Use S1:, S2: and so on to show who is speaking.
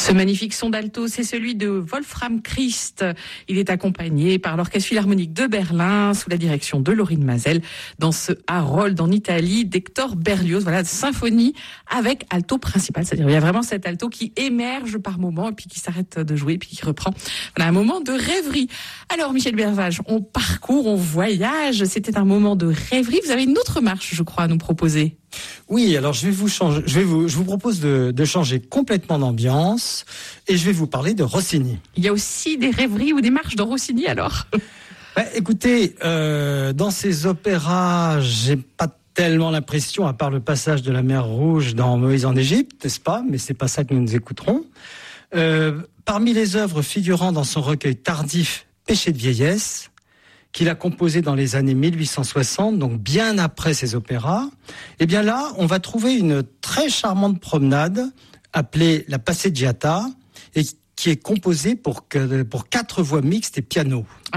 S1: Ce magnifique son d'alto, c'est celui de Wolfram Christ. Il est accompagné par l'Orchestre Philharmonique de Berlin, sous la direction de Laurine Mazel, dans ce Harold en Italie d'Hector Berlioz. Voilà, symphonie avec alto principal. C'est-à-dire, il y a vraiment cet alto qui émerge par moments, et puis qui s'arrête de jouer, puis qui reprend. Voilà, un moment de rêverie. Alors, Michel Bervage, on parcourt, on voyage. C'était un moment de rêverie. Vous avez une autre marche, je crois, à nous proposer.
S2: Oui, alors je vous propose de changer complètement d'ambiance et je vais vous parler de Rossini.
S1: Il y a aussi des rêveries ou des marches dans Rossini, alors?
S2: Écoutez, dans ces opéras, j'ai pas tellement l'impression, à part le passage de la mer Rouge dans Moïse en Égypte, n'est-ce pas? Mais c'est pas ça que nous écouterons. Parmi les œuvres figurant dans son recueil tardif Péché de vieillesse, qu'il a composé dans les années 1860, donc bien après ses opéras, eh bien là, on va trouver une très charmante promenade appelée la Passeggiata et qui est composée pour 4 voix mixtes et piano.